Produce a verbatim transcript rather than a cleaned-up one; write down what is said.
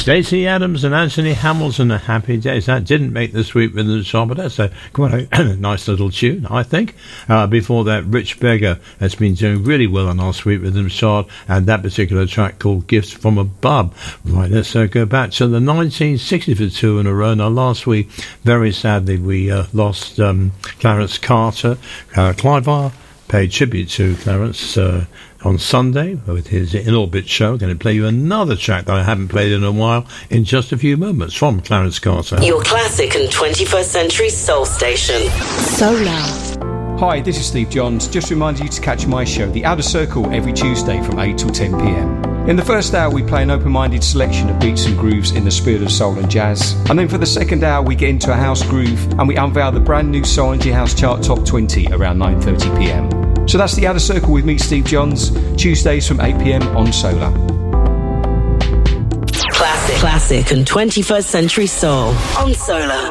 Stacey Adams and Anthony Hamilton, A Happy Days. That didn't make the Sweet Rhythm chart, but that's a quite a nice little tune, I think. Uh, before that, Rich Beggar has been doing really well on our Sweet Rhythm chart, and that particular track called Gifts from Above. Right, let's uh, go back to the nineteen sixties for two in a row. Now, last week, very sadly, we uh, lost um, Clarence Carter. Uh, Clive Barr paid tribute to Clarence uh, on Sunday with his In Orbit show. I'm going to play you another track that I haven't played in a while in just a few moments from Clarence Carter. Your classic and twenty-first century soul station. Solar. Hi, this is Steve Johns. Just reminding you to catch my show, The Outer Circle, every Tuesday from eight till ten p.m. In the first hour, we play an open-minded selection of beats and grooves in the spirit of soul and jazz. And then for the second hour, we get into a house groove and we unveil the brand new Soul House Chart Top twenty around nine thirty p.m. So that's The Outer Circle with me, Steve Johns, Tuesdays from eight p.m. on Solar. Classic, classic and twenty-first century soul on Solar.